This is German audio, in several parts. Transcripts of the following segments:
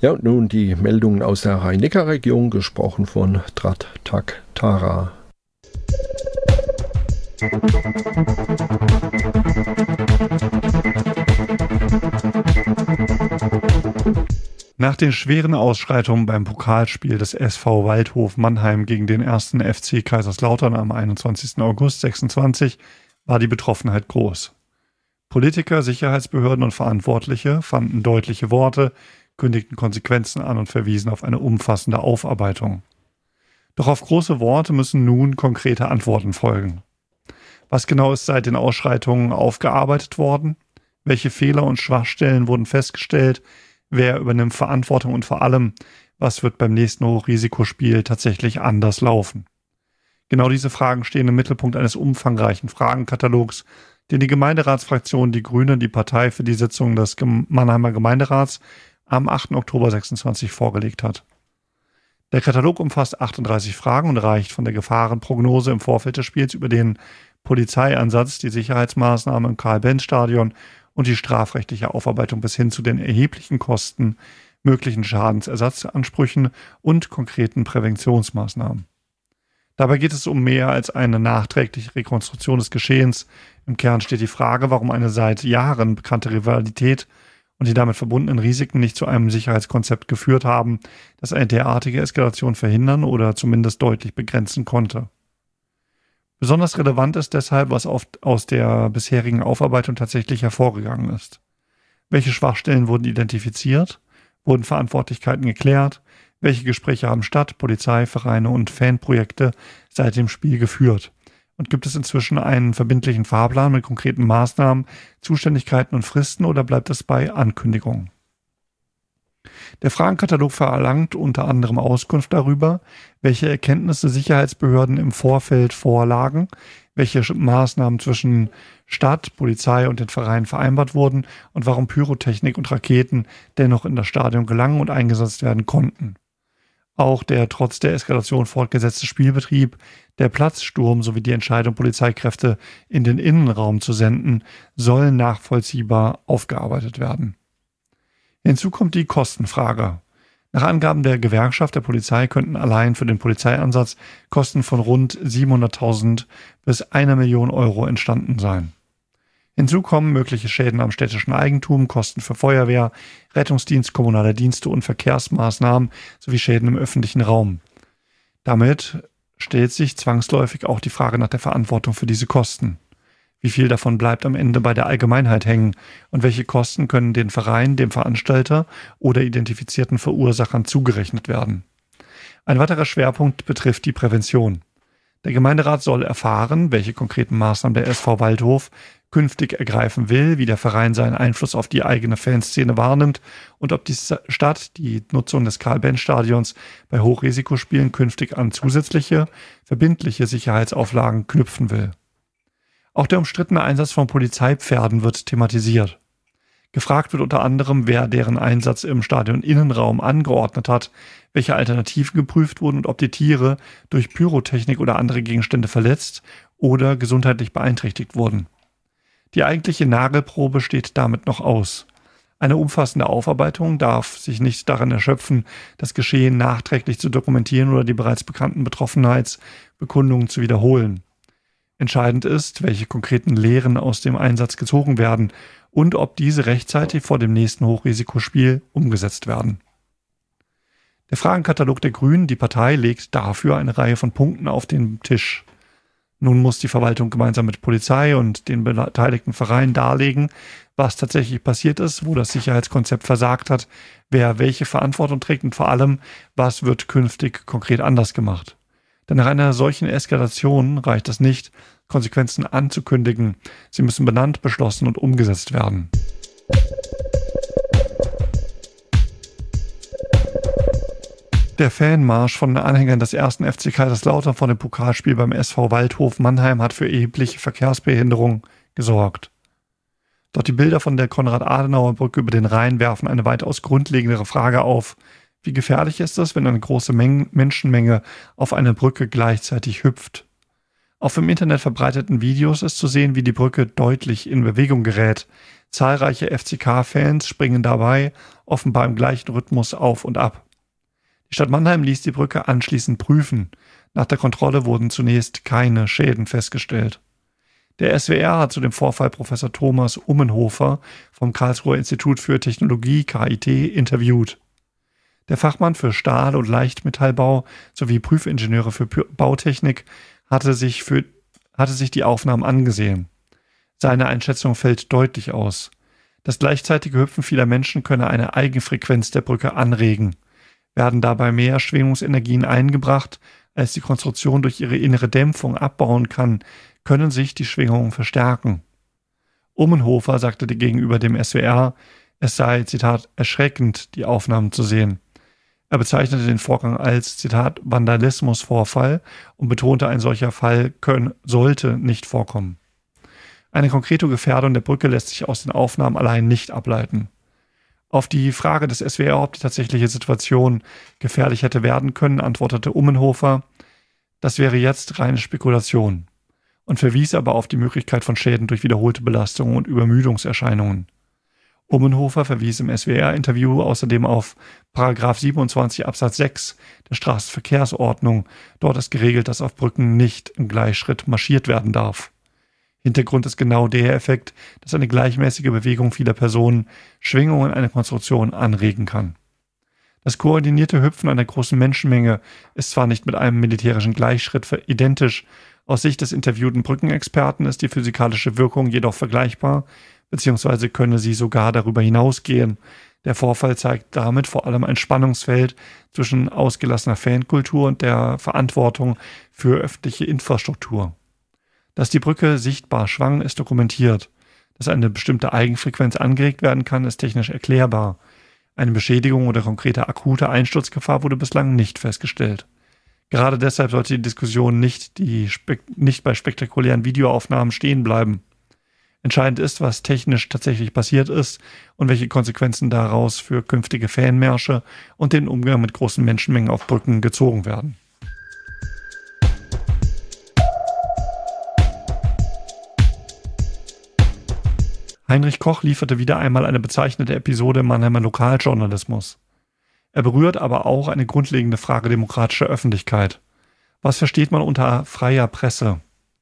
Ja, und nun die Meldungen aus der Rhein-Neckar-Region, gesprochen von Drat-Tak Tara. Nach den schweren Ausschreitungen beim Pokalspiel des SV Waldhof Mannheim gegen den 1. FC Kaiserslautern am 21. August 26 war die Betroffenheit groß. Politiker, Sicherheitsbehörden und Verantwortliche fanden deutliche Worte, kündigten Konsequenzen an und verwiesen auf eine umfassende Aufarbeitung. Doch auf große Worte müssen nun konkrete Antworten folgen. Was genau ist seit den Ausschreitungen aufgearbeitet worden? Welche Fehler und Schwachstellen wurden festgestellt? Wer übernimmt Verantwortung und vor allem, was wird beim nächsten Hochrisikospiel tatsächlich anders laufen? Genau diese Fragen stehen im Mittelpunkt eines umfangreichen Fragenkatalogs, den die Gemeinderatsfraktion Die Grünen, die Partei für die Sitzung des Mannheimer Gemeinderats, am 8. Oktober 26 vorgelegt hat. Der Katalog umfasst 38 Fragen und reicht von der Gefahrenprognose im Vorfeld des Spiels über den Polizeieinsatz, die Sicherheitsmaßnahmen im Karl-Benz-Stadion und die strafrechtliche Aufarbeitung bis hin zu den erheblichen Kosten, möglichen Schadensersatzansprüchen und konkreten Präventionsmaßnahmen. Dabei geht es um mehr als eine nachträgliche Rekonstruktion des Geschehens. Im Kern steht die Frage, warum eine seit Jahren bekannte Rivalität und die damit verbundenen Risiken nicht zu einem Sicherheitskonzept geführt haben, das eine derartige Eskalation verhindern oder zumindest deutlich begrenzen konnte. Besonders relevant ist deshalb, was oft aus der bisherigen Aufarbeitung tatsächlich hervorgegangen ist. Welche Schwachstellen wurden identifiziert? Wurden Verantwortlichkeiten geklärt? Welche Gespräche haben Stadt, Polizei, Vereine und Fanprojekte seit dem Spiel geführt? Und gibt es inzwischen einen verbindlichen Fahrplan mit konkreten Maßnahmen, Zuständigkeiten und Fristen oder bleibt es bei Ankündigungen? Der Fragenkatalog verlangt unter anderem Auskunft darüber, welche Erkenntnisse Sicherheitsbehörden im Vorfeld vorlagen, welche Maßnahmen zwischen Stadt, Polizei und den Vereinen vereinbart wurden und warum Pyrotechnik und Raketen dennoch in das Stadion gelangen und eingesetzt werden konnten. Auch der trotz der Eskalation fortgesetzte Spielbetrieb, der Platzsturm sowie die Entscheidung, Polizeikräfte in den Innenraum zu senden, sollen nachvollziehbar aufgearbeitet werden. Hinzu kommt die Kostenfrage. Nach Angaben der Gewerkschaft der Polizei könnten allein für den Polizeieinsatz Kosten von rund 700.000 bis 1 Million Euro entstanden sein. Hinzu kommen mögliche Schäden am städtischen Eigentum, Kosten für Feuerwehr, Rettungsdienst, kommunale Dienste und Verkehrsmaßnahmen sowie Schäden im öffentlichen Raum. Damit stellt sich zwangsläufig auch die Frage nach der Verantwortung für diese Kosten. Wie viel davon bleibt am Ende bei der Allgemeinheit hängen und welche Kosten können den Verein, dem Veranstalter oder identifizierten Verursachern zugerechnet werden? Ein weiterer Schwerpunkt betrifft die Prävention. Der Gemeinderat soll erfahren, welche konkreten Maßnahmen der SV Waldhof künftig ergreifen will, wie der Verein seinen Einfluss auf die eigene Fanszene wahrnimmt und ob die Stadt die Nutzung des Karl-Benz-Stadions bei Hochrisikospielen künftig an zusätzliche, verbindliche Sicherheitsauflagen knüpfen will. Auch der umstrittene Einsatz von Polizeipferden wird thematisiert. Gefragt wird unter anderem, wer deren Einsatz im Stadion-Innenraum angeordnet hat, welche Alternativen geprüft wurden und ob die Tiere durch Pyrotechnik oder andere Gegenstände verletzt oder gesundheitlich beeinträchtigt wurden. Die eigentliche Nagelprobe steht damit noch aus. Eine umfassende Aufarbeitung darf sich nicht darin erschöpfen, das Geschehen nachträglich zu dokumentieren oder die bereits bekannten Betroffenheitsbekundungen zu wiederholen. Entscheidend ist, welche konkreten Lehren aus dem Einsatz gezogen werden und ob diese rechtzeitig vor dem nächsten Hochrisikospiel umgesetzt werden. Der Fragenkatalog der Grünen, die Partei, legt dafür eine Reihe von Punkten auf den Tisch. Nun muss die Verwaltung gemeinsam mit Polizei und den beteiligten Vereinen darlegen, was tatsächlich passiert ist, wo das Sicherheitskonzept versagt hat, wer welche Verantwortung trägt und vor allem, was wird künftig konkret anders gemacht. Denn nach einer solchen Eskalation reicht es nicht, Konsequenzen anzukündigen. Sie müssen benannt, beschlossen und umgesetzt werden. Der Fanmarsch von den Anhängern des 1. FC Kaiserslautern vor dem Pokalspiel beim SV Waldhof Mannheim hat für erhebliche Verkehrsbehinderung gesorgt. Doch die Bilder von der Konrad-Adenauer-Brücke über den Rhein werfen eine weitaus grundlegendere Frage auf. Wie gefährlich ist es, wenn eine große Menschenmenge auf eine Brücke gleichzeitig hüpft? Auf im Internet verbreiteten Videos ist zu sehen, wie die Brücke deutlich in Bewegung gerät. Zahlreiche FCK-Fans springen dabei offenbar im gleichen Rhythmus auf und ab. Die Stadt Mannheim ließ die Brücke anschließend prüfen. Nach der Kontrolle wurden zunächst keine Schäden festgestellt. Der SWR hat zu dem Vorfall Professor Thomas Ummenhofer vom Karlsruher Institut für Technologie KIT interviewt. Der Fachmann für Stahl- und Leichtmetallbau sowie Prüfingenieure für Bautechnik hatte sich die Aufnahmen angesehen. Seine Einschätzung fällt deutlich aus. Das gleichzeitige Hüpfen vieler Menschen könne eine Eigenfrequenz der Brücke anregen. Werden dabei mehr Schwingungsenergien eingebracht, als die Konstruktion durch ihre innere Dämpfung abbauen kann, können sich die Schwingungen verstärken. Ummenhofer sagte gegenüber dem SWR, es sei, Zitat, erschreckend, die Aufnahmen zu sehen. Er bezeichnete den Vorgang als, Zitat, Vandalismusvorfall und betonte, ein solcher Fall sollte nicht vorkommen. Eine konkrete Gefährdung der Brücke lässt sich aus den Aufnahmen allein nicht ableiten. Auf die Frage des SWR, ob die tatsächliche Situation gefährlich hätte werden können, antwortete Ummenhofer, das wäre jetzt reine Spekulation, und verwies aber auf die Möglichkeit von Schäden durch wiederholte Belastungen und Übermüdungserscheinungen. Ummenhofer verwies im SWR-Interview außerdem auf § 27 Absatz 6 der Straßenverkehrsordnung. Dort ist geregelt, dass auf Brücken nicht im Gleichschritt marschiert werden darf. Hintergrund ist genau der Effekt, dass eine gleichmäßige Bewegung vieler Personen Schwingungen einer Konstruktion anregen kann. Das koordinierte Hüpfen einer großen Menschenmenge ist zwar nicht mit einem militärischen Gleichschritt identisch, aus Sicht des interviewten Brückenexperten ist die physikalische Wirkung jedoch vergleichbar, beziehungsweise könne sie sogar darüber hinausgehen. Der Vorfall zeigt damit vor allem ein Spannungsfeld zwischen ausgelassener Fankultur und der Verantwortung für öffentliche Infrastruktur. Dass die Brücke sichtbar schwang, ist dokumentiert. Dass eine bestimmte Eigenfrequenz angeregt werden kann, ist technisch erklärbar. Eine Beschädigung oder konkrete akute Einsturzgefahr wurde bislang nicht festgestellt. Gerade deshalb sollte die Diskussion nicht bei spektakulären Videoaufnahmen stehen bleiben. Entscheidend ist, was technisch tatsächlich passiert ist und welche Konsequenzen daraus für künftige Fanmärsche und den Umgang mit großen Menschenmengen auf Brücken gezogen werden. Heinrich Koch lieferte wieder einmal eine bezeichnete Episode im Mannheimer Lokaljournalismus. Er berührt aber auch eine grundlegende Frage demokratischer Öffentlichkeit. Was versteht man unter freier Presse?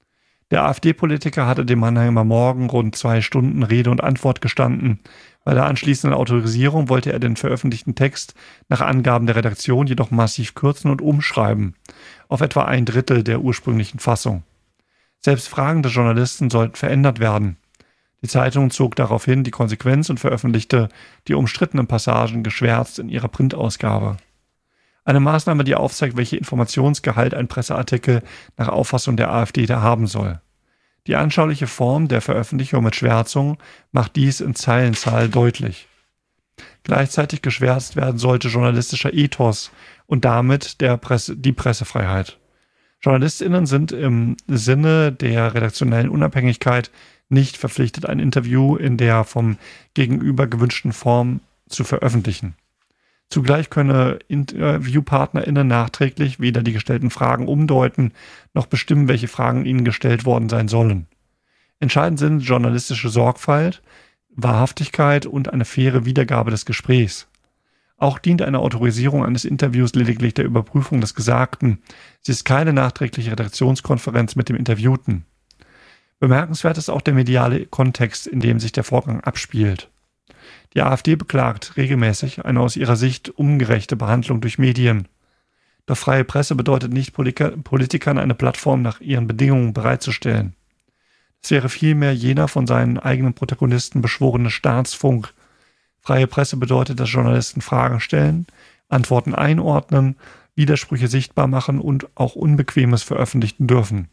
Der AfD-Politiker hatte dem Mannheimer Morgen rund 2 Stunden Rede und Antwort gestanden. Bei der anschließenden Autorisierung wollte er den veröffentlichten Text nach Angaben der Redaktion jedoch massiv kürzen und umschreiben, auf etwa 1/3 der ursprünglichen Fassung. Selbst fragende Journalisten sollten verändert werden. Die Zeitung zog daraufhin die Konsequenz und veröffentlichte die umstrittenen Passagen geschwärzt in ihrer Printausgabe. Eine Maßnahme, die aufzeigt, welche Informationsgehalt ein Presseartikel nach Auffassung der AfD da haben soll. Die anschauliche Form der Veröffentlichung mit Schwärzung macht dies in Zeilenzahl deutlich. Gleichzeitig geschwärzt werden sollte journalistischer Ethos und damit die Pressefreiheit. JournalistInnen sind im Sinne der redaktionellen Unabhängigkeit nicht verpflichtet, ein Interview in der vom Gegenüber gewünschten Form zu veröffentlichen. Zugleich könne InterviewpartnerInnen nachträglich weder die gestellten Fragen umdeuten, noch bestimmen, welche Fragen ihnen gestellt worden sein sollen. Entscheidend sind journalistische Sorgfalt, Wahrhaftigkeit und eine faire Wiedergabe des Gesprächs. Auch dient eine Autorisierung eines Interviews lediglich der Überprüfung des Gesagten. Sie ist keine nachträgliche Redaktionskonferenz mit dem Interviewten. Bemerkenswert ist auch der mediale Kontext, in dem sich der Vorgang abspielt. Die AfD beklagt regelmäßig eine aus ihrer Sicht ungerechte Behandlung durch Medien. Doch freie Presse bedeutet nicht, Politikern eine Plattform nach ihren Bedingungen bereitzustellen. Es wäre vielmehr jener von seinen eigenen Protagonisten beschworene Staatsfunk. Freie Presse bedeutet, dass Journalisten Fragen stellen, Antworten einordnen, Widersprüche sichtbar machen und auch Unbequemes veröffentlichen dürfen.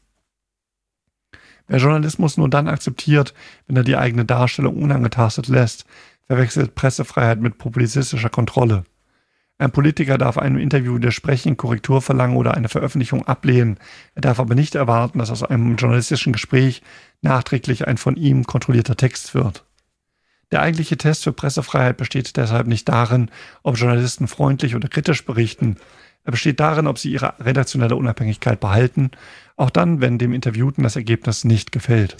Wer Journalismus nur dann akzeptiert, wenn er die eigene Darstellung unangetastet lässt, verwechselt Pressefreiheit mit publizistischer Kontrolle. Ein Politiker darf einem Interview widersprechen, Korrektur verlangen oder eine Veröffentlichung ablehnen. Er darf aber nicht erwarten, dass aus einem journalistischen Gespräch nachträglich ein von ihm kontrollierter Text wird. Der eigentliche Test für Pressefreiheit besteht deshalb nicht darin, ob Journalisten freundlich oder kritisch berichten. Er besteht darin, ob sie ihre redaktionelle Unabhängigkeit behalten, auch dann, wenn dem Interviewten das Ergebnis nicht gefällt.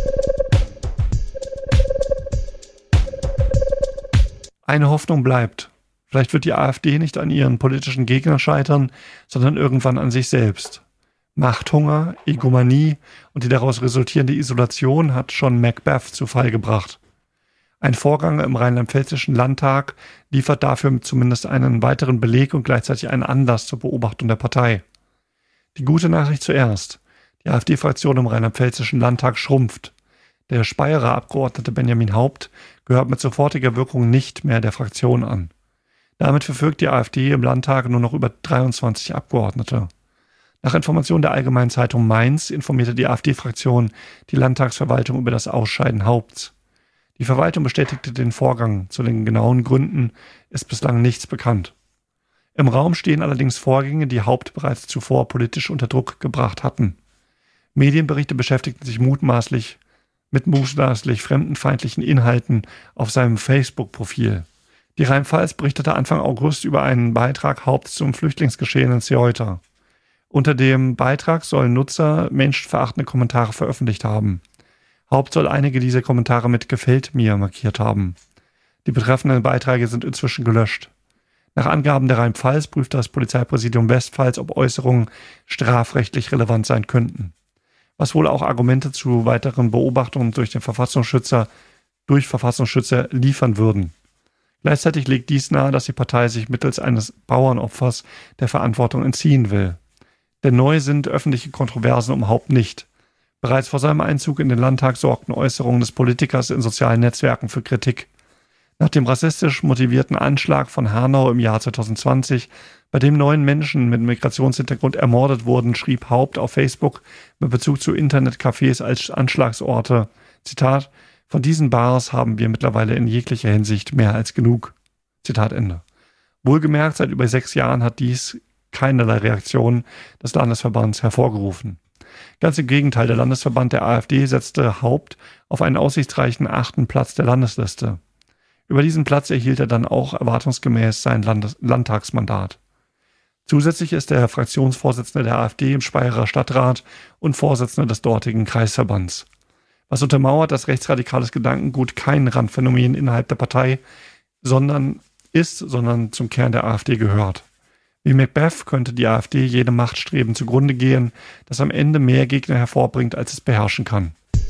Eine Hoffnung bleibt. Vielleicht wird die AfD nicht an ihren politischen Gegnern scheitern, sondern irgendwann an sich selbst. Machthunger, Egomanie und die daraus resultierende Isolation hat schon Macbeth zu Fall gebracht. Ein Vorgang im rheinland-pfälzischen Landtag liefert dafür zumindest einen weiteren Beleg und gleichzeitig einen Anlass zur Beobachtung der Partei. Die gute Nachricht zuerst. Die AfD-Fraktion im rheinland-pfälzischen Landtag schrumpft. Der Speyerer Abgeordnete Benjamin Haupt gehört mit sofortiger Wirkung nicht mehr der Fraktion an. Damit verfügt die AfD im Landtag nur noch über 23 Abgeordnete. Nach Informationen der Allgemeinen Zeitung Mainz informierte die AfD-Fraktion die Landtagsverwaltung über das Ausscheiden Haupts. Die Verwaltung bestätigte den Vorgang. Zu den genauen Gründen ist bislang nichts bekannt. Im Raum stehen allerdings Vorgänge, die Haupt bereits zuvor politisch unter Druck gebracht hatten. Medienberichte beschäftigten sich mutmaßlich mit fremdenfeindlichen Inhalten auf seinem Facebook-Profil. Die Rheinpfalz berichtete Anfang August über einen Beitrag Haupts zum Flüchtlingsgeschehen in Ceuta. Unter dem Beitrag sollen Nutzer menschenverachtende Kommentare veröffentlicht haben. Haupt soll einige dieser Kommentare mit "Gefällt mir" markiert haben. Die betreffenden Beiträge sind inzwischen gelöscht. Nach Angaben der Rheinpfalz prüft das Polizeipräsidium Westpfalz, ob Äußerungen strafrechtlich relevant sein könnten. Was wohl auch Argumente zu weiteren Beobachtungen durch Verfassungsschützer liefern würden. Gleichzeitig legt dies nahe, dass die Partei sich mittels eines Bauernopfers der Verantwortung entziehen will. Denn neu sind öffentliche Kontroversen um Haupt nicht. Bereits vor seinem Einzug in den Landtag sorgten Äußerungen des Politikers in sozialen Netzwerken für Kritik. Nach dem rassistisch motivierten Anschlag von Hanau im Jahr 2020, bei dem 9 Menschen mit Migrationshintergrund ermordet wurden, schrieb Haupt auf Facebook mit Bezug zu Internetcafés als Anschlagsorte, Zitat, "Von diesen Bars haben wir mittlerweile in jeglicher Hinsicht mehr als genug." Zitat Ende. Wohlgemerkt, seit über 6 Jahren hat dies keinerlei Reaktion des Landesverbands hervorgerufen. Ganz im Gegenteil, der Landesverband der AfD setzte Haupt auf einen aussichtsreichen 8. Platz der Landesliste. Über diesen Platz erhielt er dann auch erwartungsgemäß sein Landtagsmandat. Zusätzlich ist er Fraktionsvorsitzender der AfD im Speyerer Stadtrat und Vorsitzender des dortigen Kreisverbands. Was untermauert, dass rechtsradikales Gedankengut kein Randphänomen innerhalb der Partei sondern zum Kern der AfD gehört. Wie Macbeth könnte die AfD jedem Machtstreben zugrunde gehen, das am Ende mehr Gegner hervorbringt, als es beherrschen kann.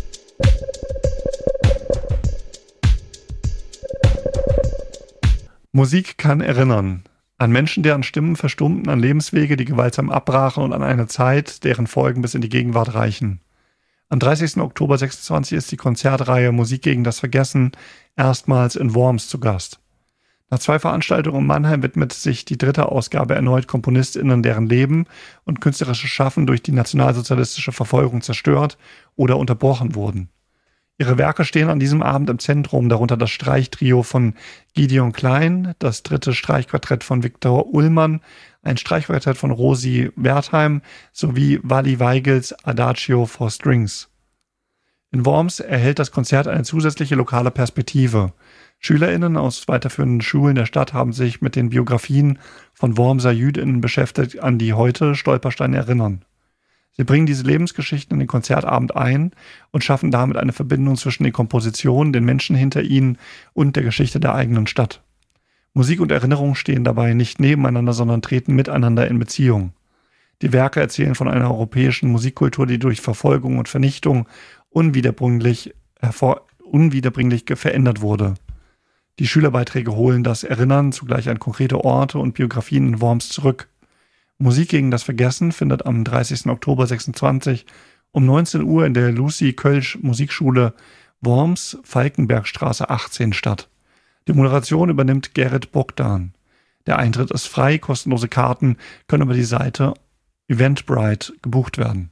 Musik kann erinnern. An Menschen, deren Stimmen verstummten, an Lebenswege, die gewaltsam abbrachen und an eine Zeit, deren Folgen bis in die Gegenwart reichen. Am 30. Oktober 26 ist die Konzertreihe Musik gegen das Vergessen erstmals in Worms zu Gast. Nach 2 Veranstaltungen in Mannheim widmet sich die 3. Ausgabe erneut KomponistInnen, deren Leben und künstlerisches Schaffen durch die nationalsozialistische Verfolgung zerstört oder unterbrochen wurden. Ihre Werke stehen an diesem Abend im Zentrum, darunter das Streichtrio von Gideon Klein, das 3. Streichquartett von Viktor Ullmann, ein Streichquartett von Rosi Wertheim sowie Wally Weigels Adagio for Strings. In Worms erhält das Konzert eine zusätzliche lokale Perspektive. SchülerInnen aus weiterführenden Schulen der Stadt haben sich mit den Biografien von Wormser JüdInnen beschäftigt, an die heute Stolpersteine erinnern. Sie bringen diese Lebensgeschichten in den Konzertabend ein und schaffen damit eine Verbindung zwischen den Kompositionen, den Menschen hinter ihnen und der Geschichte der eigenen Stadt. Musik und Erinnerung stehen dabei nicht nebeneinander, sondern treten miteinander in Beziehung. Die Werke erzählen von einer europäischen Musikkultur, die durch Verfolgung und Vernichtung unwiederbringlich verändert wurde. Die Schülerbeiträge holen das Erinnern zugleich an konkrete Orte und Biografien in Worms zurück. Musik gegen das Vergessen findet am 30. Oktober 26 um 19 Uhr in der Lucy Kölsch Musikschule Worms, Falkenbergstraße 18 statt. Die Moderation übernimmt Gerrit Bogdan. Der Eintritt ist frei, kostenlose Karten können über die Seite Eventbrite gebucht werden.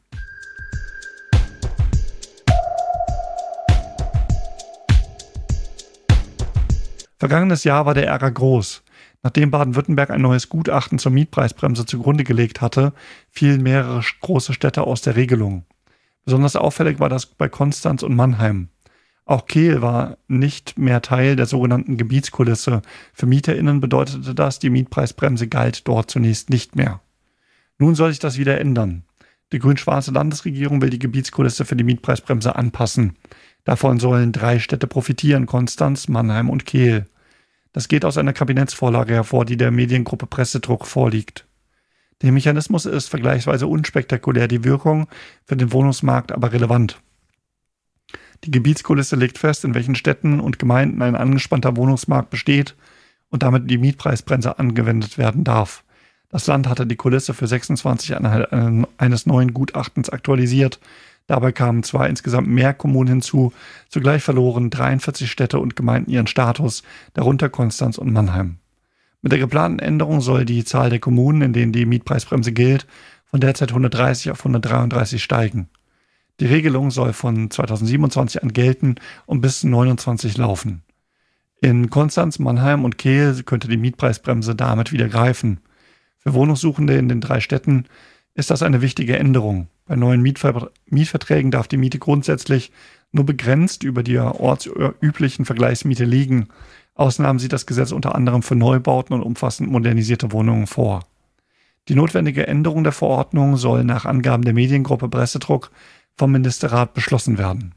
Vergangenes Jahr war der Ärger groß. Nachdem Baden-Württemberg ein neues Gutachten zur Mietpreisbremse zugrunde gelegt hatte, fielen mehrere große Städte aus der Regelung. Besonders auffällig war das bei Konstanz und Mannheim. Auch Kehl war nicht mehr Teil der sogenannten Gebietskulisse. Für MieterInnen bedeutete das, die Mietpreisbremse galt dort zunächst nicht mehr. Nun soll sich das wieder ändern. Die grün-schwarze Landesregierung will die Gebietskulisse für die Mietpreisbremse anpassen. Davon sollen 3 Städte profitieren: Konstanz, Mannheim und Kehl. Das geht aus einer Kabinettsvorlage hervor, die der Mediengruppe Pressedruck vorliegt. Der Mechanismus ist vergleichsweise unspektakulär, die Wirkung für den Wohnungsmarkt aber relevant. Die Gebietskulisse legt fest, in welchen Städten und Gemeinden ein angespannter Wohnungsmarkt besteht und damit die Mietpreisbremse angewendet werden darf. Das Land hatte die Kulisse für 26 anhand eines neuen Gutachtens aktualisiert. Dabei kamen 2 insgesamt mehr Kommunen hinzu. Zugleich verloren 43 Städte und Gemeinden ihren Status, darunter Konstanz und Mannheim. Mit der geplanten Änderung soll die Zahl der Kommunen, in denen die Mietpreisbremse gilt, von derzeit 130 auf 133 steigen. Die Regelung soll von 2027 an gelten und bis 2029 laufen. In Konstanz, Mannheim und Kehl könnte die Mietpreisbremse damit wieder greifen. Für Wohnungssuchende in den 3 Städten ist das eine wichtige Änderung. Bei neuen Mietverträgen darf die Miete grundsätzlich nur begrenzt über der ortsüblichen Vergleichsmiete liegen. Ausnahmen sieht das Gesetz unter anderem für Neubauten und umfassend modernisierte Wohnungen vor. Die notwendige Änderung der Verordnung soll nach Angaben der Mediengruppe Pressedruck vom Ministerrat beschlossen werden.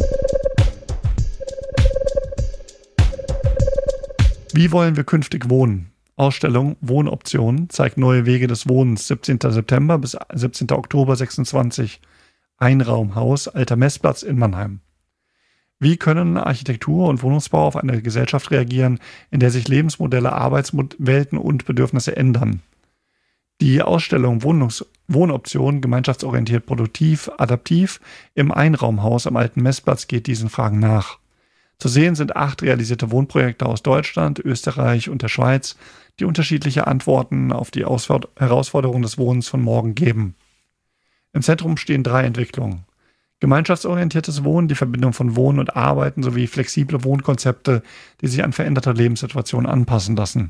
Wie wollen wir künftig wohnen? Ausstellung Wohnoptionen zeigt neue Wege des Wohnens, 17. September bis 17. Oktober 26. Einraumhaus, Alter Messplatz in Mannheim. Wie können Architektur und Wohnungsbau auf eine Gesellschaft reagieren, in der sich Lebensmodelle, Arbeitswelten und Bedürfnisse ändern? Die Ausstellung Wohnoptionen, gemeinschaftsorientiert, produktiv, adaptiv im Einraumhaus am Alten Messplatz geht diesen Fragen nach. Zu sehen sind 8 realisierte Wohnprojekte aus Deutschland, Österreich und der Schweiz, die unterschiedliche Antworten auf die Herausforderungen des Wohnens von morgen geben. Im Zentrum stehen 3 Entwicklungen: gemeinschaftsorientiertes Wohnen, die Verbindung von Wohnen und Arbeiten sowie flexible Wohnkonzepte, die sich an veränderte Lebenssituationen anpassen lassen.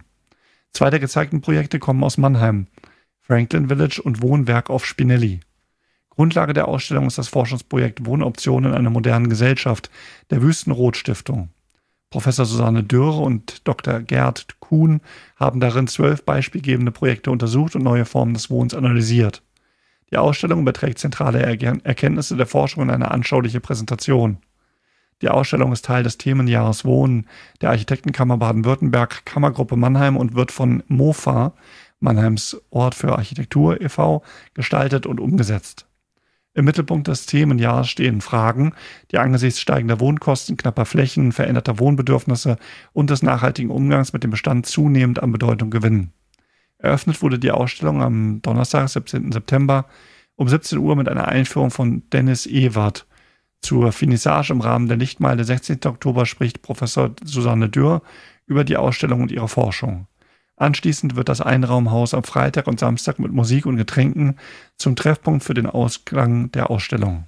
2 der gezeigten Projekte kommen aus Mannheim: Franklin Village und Wohnwerk auf Spinelli. Grundlage der Ausstellung ist das Forschungsprojekt Wohnoptionen in einer modernen Gesellschaft der Wüstenrot-Stiftung. Professor Susanne Dürr und Dr. Gerd Kuhn haben darin 12 beispielgebende Projekte untersucht und neue Formen des Wohnens analysiert. Die Ausstellung überträgt zentrale Erkenntnisse der Forschung in eine anschauliche Präsentation. Die Ausstellung ist Teil des Themenjahres Wohnen der Architektenkammer Baden-Württemberg, Kammergruppe Mannheim und wird von MOFA, Mannheims Ort für Architektur e.V., gestaltet und umgesetzt. Im Mittelpunkt des Themenjahres stehen Fragen, die angesichts steigender Wohnkosten, knapper Flächen, veränderter Wohnbedürfnisse und des nachhaltigen Umgangs mit dem Bestand zunehmend an Bedeutung gewinnen. Eröffnet wurde die Ausstellung am Donnerstag, 17. September um 17 Uhr mit einer Einführung von Dennis Ewert. Zur Finissage im Rahmen der Lichtmeile 16. Oktober spricht Professor Susanne Dürr über die Ausstellung und ihre Forschung. Anschließend wird das Einraumhaus am Freitag und Samstag mit Musik und Getränken zum Treffpunkt für den Ausklang der Ausstellung.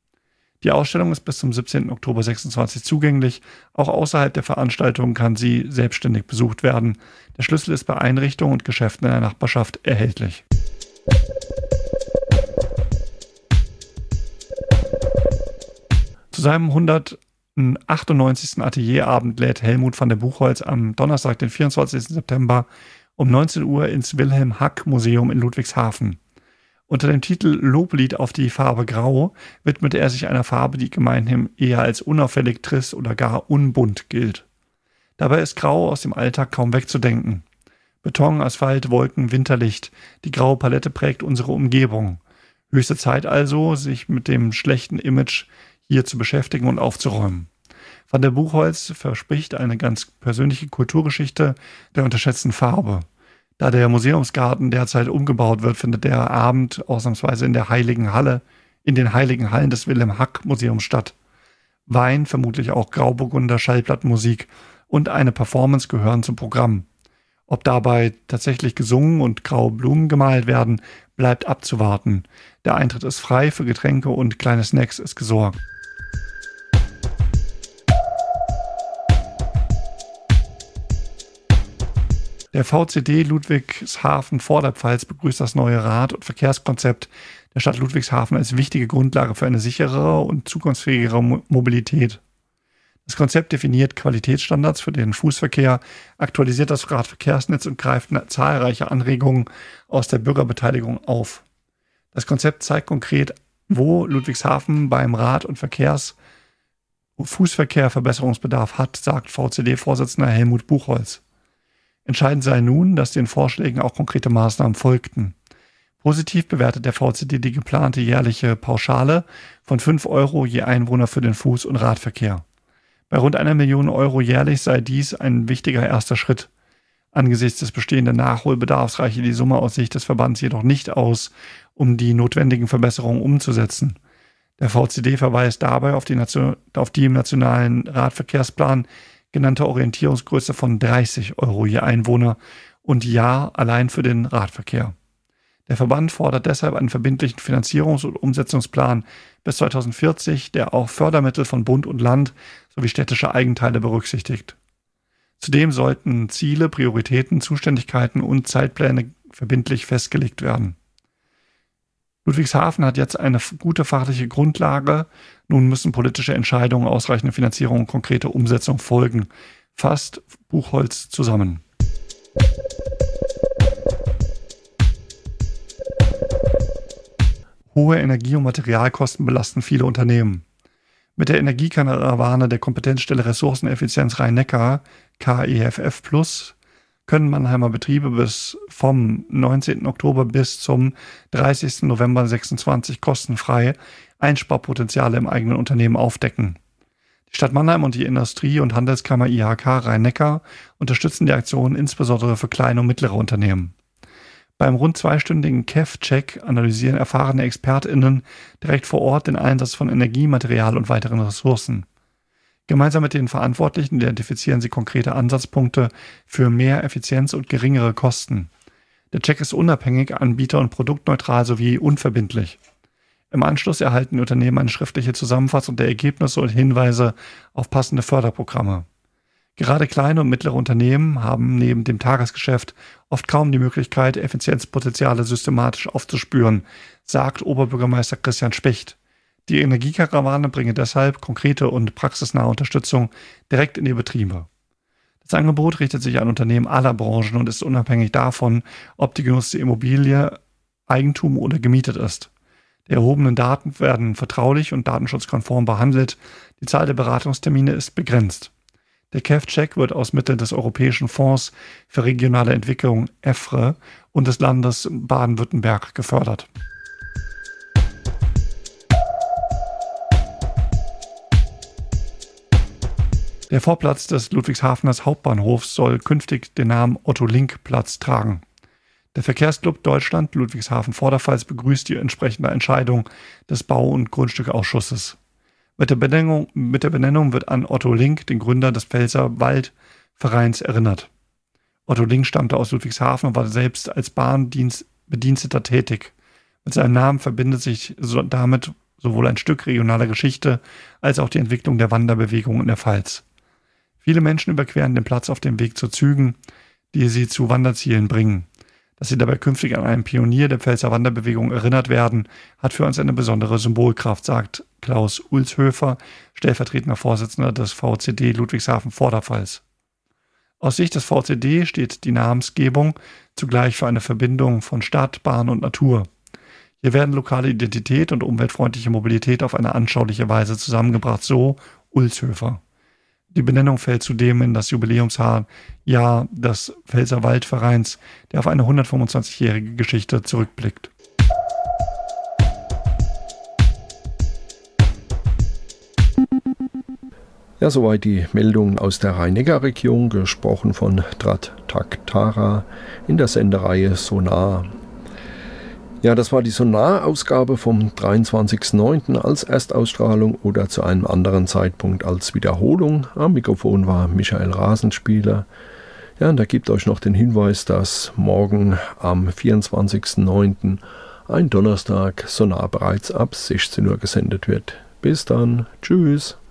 Die Ausstellung ist bis zum 17. Oktober 26 zugänglich. Auch außerhalb der Veranstaltung kann sie selbstständig besucht werden. Der Schlüssel ist bei Einrichtungen und Geschäften in der Nachbarschaft erhältlich. Zu seinem 198. Atelierabend lädt Helmut van der Buchholz am Donnerstag, den 24. September um 19 Uhr ins Wilhelm Hack Museum in Ludwigshafen. Unter dem Titel Loblied auf die Farbe Grau widmete er sich einer Farbe, die gemeinhin eher als unauffällig, trist oder gar unbunt gilt. Dabei ist Grau aus dem Alltag kaum wegzudenken. Beton, Asphalt, Wolken, Winterlicht, die graue Palette prägt unsere Umgebung. Höchste Zeit also, sich mit dem schlechten Image hier zu beschäftigen und aufzuräumen. Van der Buchholz verspricht eine ganz persönliche Kulturgeschichte der unterschätzten Farbe. Da der Museumsgarten derzeit umgebaut wird, findet der Abend ausnahmsweise in den heiligen Hallen des Wilhelm Hack Museums statt. Wein, vermutlich auch Grauburgunder, Schallplattenmusik und eine Performance gehören zum Programm. Ob dabei tatsächlich gesungen und graue Blumen gemalt werden, bleibt abzuwarten. Der Eintritt ist frei, für Getränke und kleine Snacks ist gesorgt. Der VCD Ludwigshafen-Vorderpfalz begrüßt das neue Rad- und Verkehrskonzept der Stadt Ludwigshafen als wichtige Grundlage für eine sichere und zukunftsfähigere Mobilität. Das Konzept definiert Qualitätsstandards für den Fußverkehr, aktualisiert das Radverkehrsnetz und greift zahlreiche Anregungen aus der Bürgerbeteiligung auf. Das Konzept zeigt konkret, wo Ludwigshafen beim Rad- und Fußverkehr Verbesserungsbedarf hat, sagt VCD-Vorsitzender Helmut Buchholz. Entscheidend sei nun, dass den Vorschlägen auch konkrete Maßnahmen folgten. Positiv bewertet der VCD die geplante jährliche Pauschale von 5 Euro je Einwohner für den Fuß- und Radverkehr. Bei rund 1 Million Euro jährlich sei dies ein wichtiger erster Schritt. Angesichts des bestehenden Nachholbedarfs reiche die Summe aus Sicht des Verbands jedoch nicht aus, um die notwendigen Verbesserungen umzusetzen. Der VCD verweist dabei auf die im nationalen Radverkehrsplan genannte Orientierungsgröße von 30 Euro je Einwohner und Jahr allein für den Radverkehr. Der Verband fordert deshalb einen verbindlichen Finanzierungs- und Umsetzungsplan bis 2040, der auch Fördermittel von Bund und Land sowie städtische Eigenteile berücksichtigt. Zudem sollten Ziele, Prioritäten, Zuständigkeiten und Zeitpläne verbindlich festgelegt werden. Ludwigshafen hat jetzt eine gute fachliche Grundlage. Nun müssen politische Entscheidungen, ausreichende Finanzierung und konkrete Umsetzung folgen. Fasst Buchholz zusammen. Hohe Energie- und Materialkosten belasten viele Unternehmen. Mit der Energiekarawane der Kompetenzstelle Ressourceneffizienz Rhein-Neckar, KEFF+, können Mannheimer Betriebe vom 19. Oktober bis zum 30. November 2026 kostenfrei Einsparpotenziale im eigenen Unternehmen aufdecken. Die Stadt Mannheim und die Industrie- und Handelskammer IHK Rhein-Neckar unterstützen die Aktion insbesondere für kleine und mittlere Unternehmen. Beim rund 2-stündigen KEF-Check analysieren erfahrene ExpertInnen direkt vor Ort den Einsatz von Energie, Material und weiteren Ressourcen. Gemeinsam mit den Verantwortlichen identifizieren sie konkrete Ansatzpunkte für mehr Effizienz und geringere Kosten. Der Check ist unabhängig, anbieter- und produktneutral sowie unverbindlich. Im Anschluss erhalten die Unternehmen eine schriftliche Zusammenfassung der Ergebnisse und Hinweise auf passende Förderprogramme. Gerade kleine und mittlere Unternehmen haben neben dem Tagesgeschäft oft kaum die Möglichkeit, Effizienzpotenziale systematisch aufzuspüren, sagt Oberbürgermeister Christian Specht. Die Energiekarawane bringe deshalb konkrete und praxisnahe Unterstützung direkt in die Betriebe. Das Angebot richtet sich an Unternehmen aller Branchen und ist unabhängig davon, ob die genutzte Immobilie Eigentum oder gemietet ist. Die erhobenen Daten werden vertraulich und datenschutzkonform behandelt. Die Zahl der Beratungstermine ist begrenzt. Der KEF-Check wird aus Mitteln des Europäischen Fonds für regionale Entwicklung EFRE und des Landes Baden-Württemberg gefördert. Der Vorplatz des Ludwigshafeners Hauptbahnhofs soll künftig den Namen Otto-Link-Platz tragen. Der Verkehrsclub Deutschland Ludwigshafen-Vorderpfalz begrüßt die entsprechende Entscheidung des Bau- und Grundstückausschusses. Mit der Benennung wird an Otto Link, den Gründer des Pfälzer Waldvereins, erinnert. Otto Link stammte aus Ludwigshafen und war selbst als Bahnbediensteter tätig. Mit seinem Namen verbindet sich damit sowohl ein Stück regionaler Geschichte als auch die Entwicklung der Wanderbewegung in der Pfalz. Viele Menschen überqueren den Platz auf dem Weg zu Zügen, die sie zu Wanderzielen bringen. Dass sie dabei künftig an einen Pionier der Pfälzer Wanderbewegung erinnert werden, hat für uns eine besondere Symbolkraft, sagt Klaus Ulshöfer, stellvertretender Vorsitzender des VCD Ludwigshafen-Vorderpfalz. Aus Sicht des VCD steht die Namensgebung zugleich für eine Verbindung von Stadt, Bahn und Natur. Hier werden lokale Identität und umweltfreundliche Mobilität auf eine anschauliche Weise zusammengebracht, so Ulshöfer. Die Benennung fällt zudem in das Jubiläumsjahr des Pfälzer Waldvereins, der auf eine 125-jährige Geschichte zurückblickt. Ja, soweit die Meldungen aus der Rhein-Neckar-Region, gesprochen von Trat Tak Tara in der Sendereihe Sonar. Ja, das war die Sonar-Ausgabe vom 23.09. als Erstausstrahlung oder zu einem anderen Zeitpunkt als Wiederholung. Am Mikrofon war Michael Rasenspieler. Ja, und da gibt euch noch den Hinweis, dass morgen am 24.09. ein Donnerstag Sonar bereits ab 16 Uhr gesendet wird. Bis dann. Tschüss.